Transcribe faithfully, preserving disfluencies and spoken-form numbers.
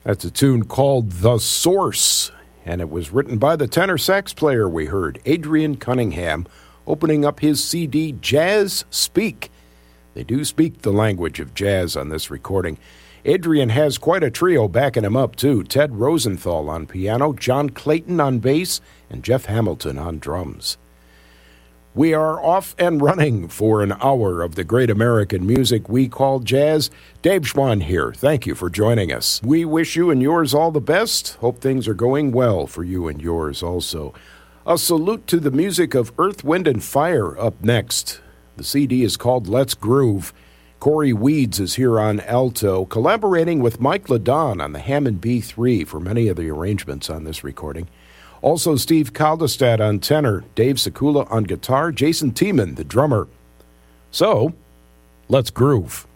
That's a tune called The Source, and it was written by the tenor sax player we heard, Adrian Cunningham, opening up his C D, Jazz Speak. They do speak the language of jazz on this recording. Adrian has quite a trio backing him up, too. Ted Rosenthal on piano, John Clayton on bass, and Jeff Hamilton on drums. We are off and running for an hour of the great American music we call jazz. Dave Schwann here. Thank you for joining us. We wish you and yours all the best. Hope things are going well for you and yours also. A salute to the music of Earth, Wind, and Fire up next. The C D is called Let's Groove. Corey Weeds is here on alto, collaborating with Mike Ladon on the Hammond B three for many of the arrangements on this recording. Also, Steve Kaldestad on tenor, Dave Sekula on guitar, Jason Tiemann, the drummer. So, let's groove.